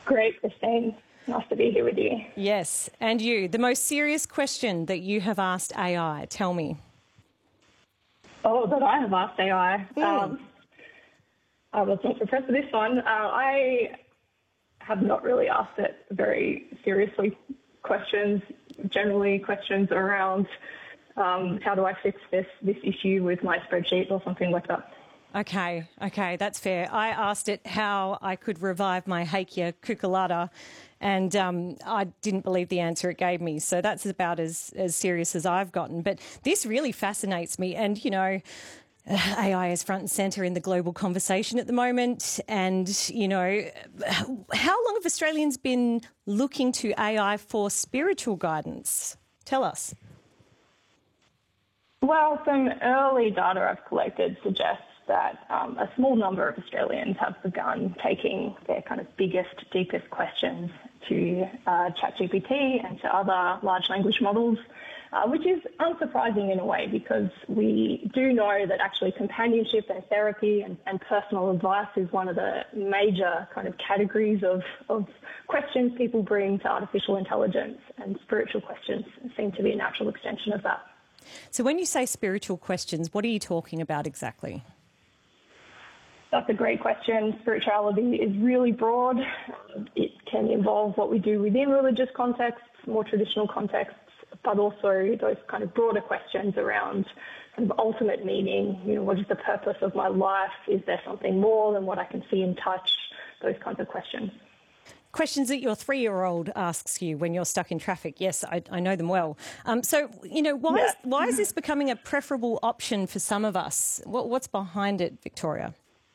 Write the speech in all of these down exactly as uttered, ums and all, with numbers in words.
Great, Christine. Nice to be here with you. Yes, and you. The most serious question that you have asked A I, tell me. Oh, that I have asked A I. Mm. Um, I was not prepared for this one. Uh, I have not really asked it very seriously questions, generally questions around um, how do I fix this, this issue with my spreadsheet or something like that. Okay, okay, that's fair. I asked it how I could revive my Hakea cucullata, and um, I didn't believe the answer it gave me. So that's about as, as serious as I've gotten. But this really fascinates me. And, you know, A I is front and centre in the global conversation at the moment. And, you know, how long have Australians been looking to A I for spiritual guidance? Tell us. Well, some early data I've collected suggests that um, a small number of Australians have begun taking their kind of biggest, deepest questions to uh, ChatGPT and to other large language models, uh, which is unsurprising in a way because we do know that actually companionship and therapy and, and personal advice is one of the major kind of categories of, of questions people bring to artificial intelligence, and spiritual questions seem to be a natural extension of that. So when you say spiritual questions, what are you talking about exactly? That's a great question. Spirituality is really broad. It can involve what we do within religious contexts, more traditional contexts, but also those kind of broader questions around kind of ultimate meaning. You know, what is the purpose of my life? Is there something more than what I can see and touch? Those kinds of questions. Questions that your three-year-old asks you when you're stuck in traffic. Yes, I, I know them well. Um, so, you know, why, yeah. is, why is this becoming a preferable option for some of us? What, what's behind it, Victoria?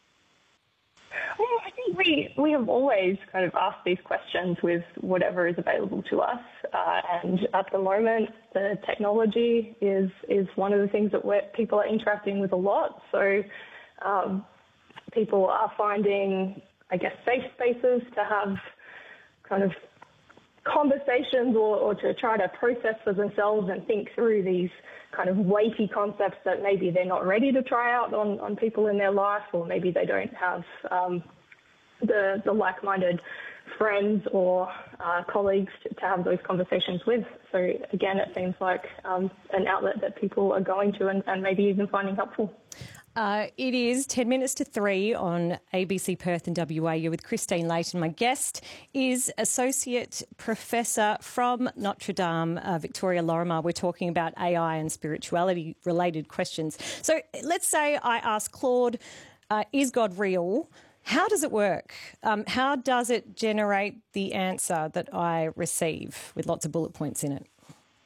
Well, I think we, we have always kind of asked these questions with whatever is available to us. Uh, and at the moment, the technology is, is one of the things that we're, people are interacting with a lot. So um, people are finding, I guess, safe spaces to have kind of conversations or, or to try to process for themselves and think through these kind of weighty concepts that maybe they're not ready to try out on, on people in their life, or maybe they don't have um, the, the like-minded friends or uh, colleagues to, to have those conversations with. So again, it seems like um, an outlet that people are going to and, and maybe even finding helpful. Uh, it is ten minutes to three on A B C Perth and W A. You're with Christine Layton. My guest is Associate Professor from Notre Dame, uh, Victoria Lorimer. We're talking about A I and spirituality-related questions. So let's say I ask Claude, uh, is God real? How does it work? Um, how does it generate the answer that I receive with lots of bullet points in it?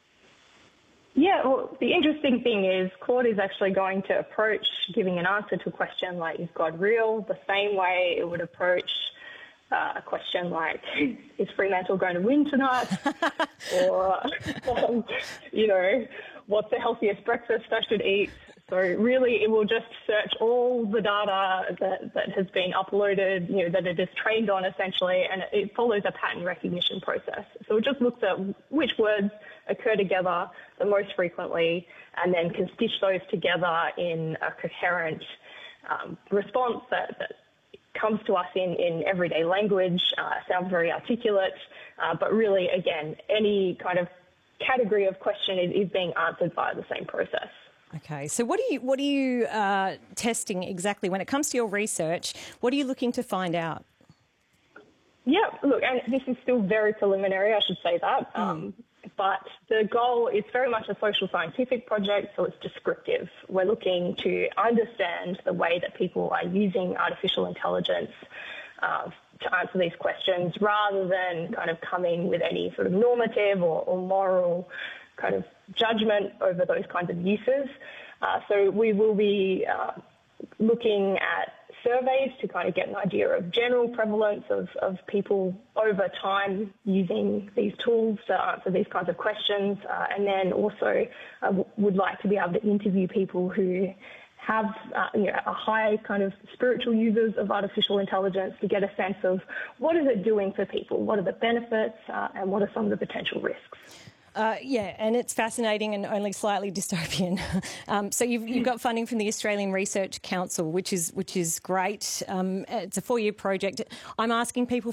Yeah, well, the interesting thing is Claude is actually going to approach giving an answer to a question like, is God real? The same way it would approach uh, a question like, is Fremantle going to win tonight? or, um, you know, what's the healthiest breakfast I should eat? So really it will just search all the data that, that has been uploaded, you know, that it is trained on essentially, and it follows a pattern recognition process. So it just looks at which words occur together the most frequently and then can stitch those together in a coherent um, response that, that comes to us in, in everyday language, uh, sounds very articulate, uh, but really, again, any kind of category of question is, is being answered via the same process. Okay, so what are you what are you uh, testing exactly when it comes to your research? What are you looking to find out? Yeah, look, and this is still very preliminary, I should say that. Mm. Um, but the goal is very much a social scientific project, so it's descriptive. We're looking to understand the way that people are using artificial intelligence uh, to answer these questions, rather than kind of coming with any sort of normative or, or moral kind of judgment over those kinds of uses. Uh, so we will be uh, looking at surveys to kind of get an idea of general prevalence of, of people over time using these tools to answer these kinds of questions. Uh, and then also uh, w- would like to be able to interview people who have uh, you know, a high kind of spiritual users of artificial intelligence to get a sense of what is it doing for people, what are the benefits, uh, and what are some of the potential risks. Uh, yeah, and it's fascinating and only slightly dystopian. um, so you've, you've got funding from the Australian Research Council, which is which is great. Um, it's a four-year project. I'm asking people